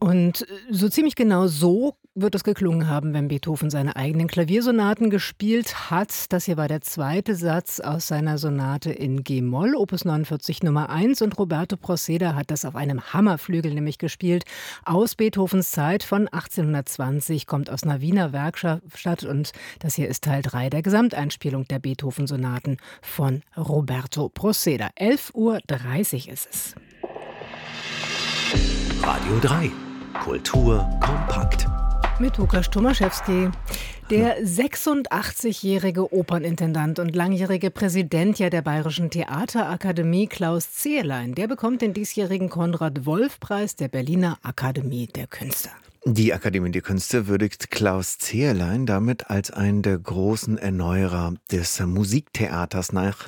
Und so ziemlich genau so wird es geklungen haben, wenn Beethoven seine eigenen Klaviersonaten gespielt hat. Das hier war der zweite Satz aus seiner Sonate in G-Moll, Opus 49 Nummer 1. Und Roberto Proceda hat das auf einem Hammerflügel nämlich gespielt. Aus Beethovens Zeit von 1820, kommt aus einer Wiener Werkstatt. Und das hier ist Teil 3 der Gesamteinspielung der Beethoven-Sonaten von Roberto Proceda. 11:30 Uhr ist es. Radio 3. Kultur kompakt. Mit Łukasz Tomaszewski. Der 86-jährige Opernintendant und langjährige Präsident der Bayerischen Theaterakademie Klaus Zehrlein, der bekommt den diesjährigen Konrad-Wolf-Preis der Berliner Akademie der Künste. Die Akademie der Künste würdigt Klaus Zehrlein damit als einen der großen Erneuerer des Musiktheaters nach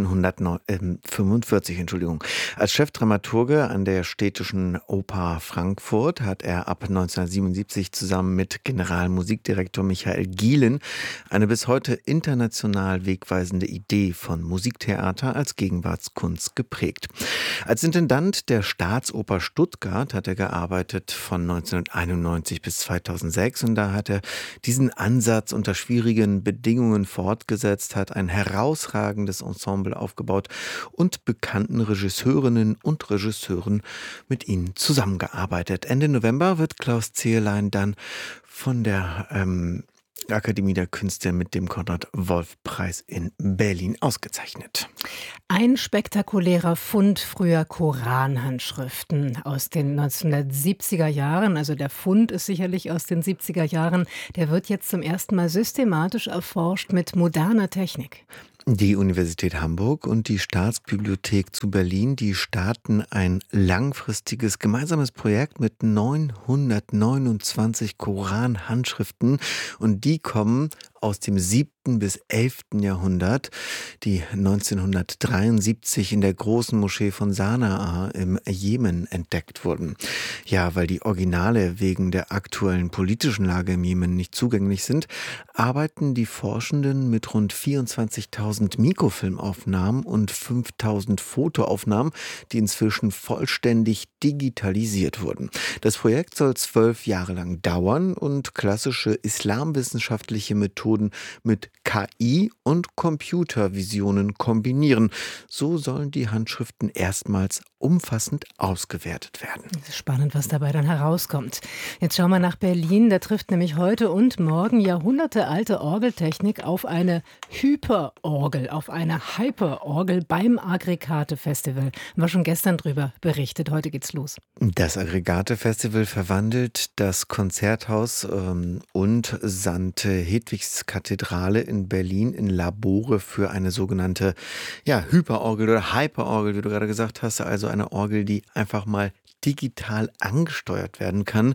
1945. Als Chefdramaturge an der Städtischen Oper Frankfurt hat er ab 1977 zusammen mit Generalmusikdirektor Michael Gielen eine bis heute international wegweisende Idee von Musiktheater als Gegenwartskunst geprägt. Als Intendant der Staatsoper Stuttgart hat er gearbeitet von 1991 bis 2006 und da hat er diesen Ansatz unter schwierigen Bedingungen fortgesetzt, hat ein herausragendes Ensemble aufgebaut und bekannten Regisseurinnen und Regisseuren mit ihnen zusammengearbeitet. Ende November wird Klaus Zehrlein dann von der Akademie der Künste mit dem Konrad-Wolf-Preis in Berlin ausgezeichnet. Ein spektakulärer Fund früher Koranhandschriften aus den 1970er Jahren. Also der Fund ist sicherlich aus den 70er Jahren. Der wird jetzt zum ersten Mal systematisch erforscht mit moderner Technik. Die Universität Hamburg und die Staatsbibliothek zu Berlin, die starten ein langfristiges gemeinsames Projekt mit 929 Koran-Handschriften und die kommen aus dem 7. bis 11. Jahrhundert, die 1973 in der großen Moschee von Sanaa im Jemen entdeckt wurden. Ja, weil die Originale wegen der aktuellen politischen Lage im Jemen nicht zugänglich sind, arbeiten die Forschenden mit rund 24.000 Mikrofilmaufnahmen und 5.000 Fotoaufnahmen, die inzwischen vollständig digitalisiert wurden. Das Projekt soll 12 Jahre lang dauern und klassische islamwissenschaftliche Methoden mit KI und Computervisionen kombinieren. So sollen die Handschriften erstmals umfassend ausgewertet werden. Das ist spannend, was dabei dann herauskommt. Jetzt schauen wir nach Berlin. Da trifft nämlich heute und morgen jahrhundertealte Orgeltechnik auf eine Hyperorgel, auf eine Hyperorgel beim Aggregate-Festival. Haben wir schon gestern drüber berichtet. Heute geht's los. Das Aggregate-Festival verwandelt das Konzerthaus und St. Hedwigs Kathedrale in Berlin in Labore für eine sogenannte Hyperorgel oder Hyperorgel, wie du gerade gesagt hast, also eine Orgel, die einfach mal digital angesteuert werden kann.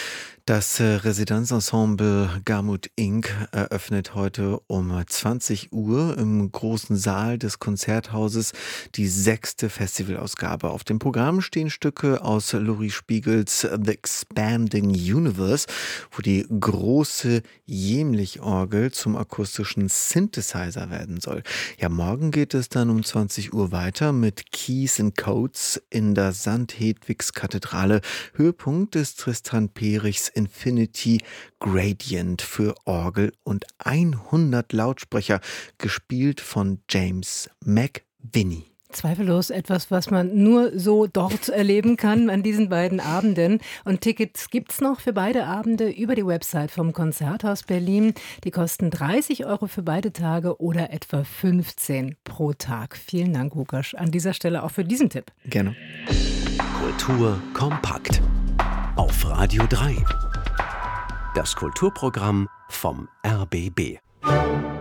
Das Residenzensemble Gamut Inc. eröffnet heute um 20 Uhr im großen Saal des Konzerthauses die 6. Festivalausgabe. Auf dem Programm stehen Stücke aus Laurie Spiegels The Expanding Universe, wo die große Jemlich-Orgel zum akustischen Synthesizer werden soll. Ja, morgen geht es dann um 20 Uhr weiter mit Keys and Codes in der St. Hedwigs Kathedrale. Höhepunkt ist Tristan Perichs Infinity Gradient für Orgel und 100 Lautsprecher, gespielt von James McVinney. Zweifellos etwas, was man nur so dort erleben kann an diesen beiden Abenden. Und Tickets gibt's noch für beide Abende über die Website vom Konzerthaus Berlin. Die kosten 30 € für beide Tage oder etwa 15 pro Tag. Vielen Dank, Łukasz, an dieser Stelle auch für diesen Tipp. Gerne. Kultur kompakt. Auf Radio 3. Das Kulturprogramm vom RBB.